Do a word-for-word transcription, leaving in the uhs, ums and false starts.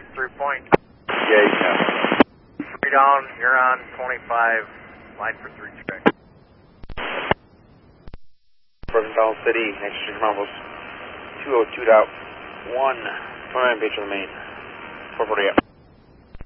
Mike, three point. Yeah, you got it. Three down, you're on twenty-five, line for three check. Present Down City, next to Marbles, two oh two dot one, twenty-nine page on the main, four forty up.